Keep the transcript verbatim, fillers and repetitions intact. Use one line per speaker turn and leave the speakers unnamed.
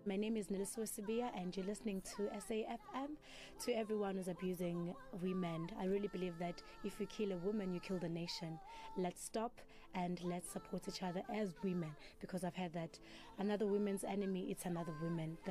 My name is Niliso Sibia and you're listening to S A F M. To everyone who's abusing women, I really believe that if you kill a woman, you kill the nation. Let's stop and let's support each other as women, because I've heard that another woman's enemy, it's another woman that